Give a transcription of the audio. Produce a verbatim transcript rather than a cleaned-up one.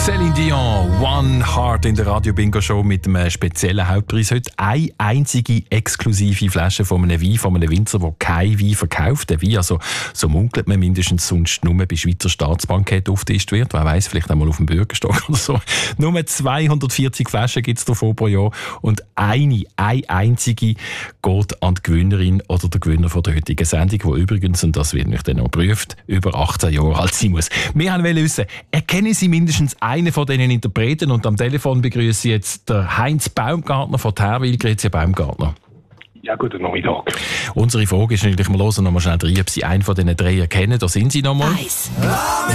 Céline Dion, One Heart in der Radio Bingo Show mit einem speziellen Hauptpreis. Heute eine einzige exklusive Flasche von einem Wein, von einem Winzer, der kein Wein verkauft. Der Wein, also so munkelt man mindestens sonst nur bei Schweizer Staatsbankett aufgetischt wird. Wer weiss, vielleicht einmal auf dem Bürgerstock oder so. Nur zweihundertvierzig Flaschen gibt es davon pro Jahr. Und eine, eine einzige geht an die Gewinnerin oder der Gewinner von der heutigen Sendung, die übrigens, und das wird mich dann noch geprüft, über achtzehn Jahre alt sein muss. Wir wollen wissen, erkennen Sie mindestens einen von diesen Interpreten? Und am Telefon begrüße ich jetzt der Heinz Baumgartner von Therwil. Grüezi, Herr Baumgartner. Ja, guten Nachmittag. Unsere Frage ist natürlich, wir hören noch mal schnell rein, ob Sie einen von diesen drei erkennen. Da sind Sie noch mal. Eis.